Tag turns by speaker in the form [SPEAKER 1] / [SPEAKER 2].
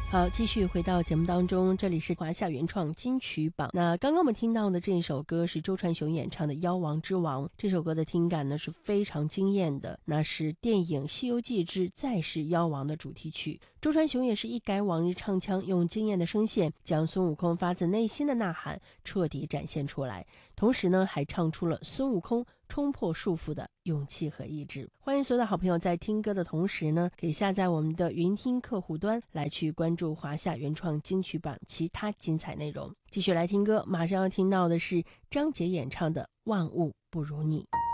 [SPEAKER 1] 好，继续回到节目当中，这里是华夏原创金曲榜。那刚刚我们听到的这一首歌是周传雄演唱的《妖王之王》，这首歌的听感呢是非常惊艳的，那是电影《西游记之再世妖王》的主题曲。周传雄也是一改往日唱腔，用惊艳的声线将孙悟空发自内心的呐喊彻底展现出来，同时呢还唱出了孙悟空冲破束缚的勇气和意志。欢迎所有的好朋友在听歌的同时呢，可以下载我们的云听客户端来去关注华夏原创金曲榜其他精彩内容。继续来听歌，马上要听到的是张杰演唱的《万物不如你》。